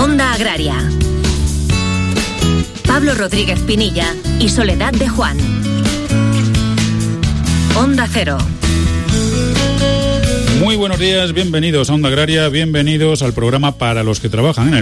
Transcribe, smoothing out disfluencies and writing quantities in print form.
Onda Agraria. Pablo Rodríguez Pinilla y Soledad de Juan. Onda Cero. Muy buenos días, bienvenidos a Onda Agraria, bienvenidos al programa para los que trabajan en el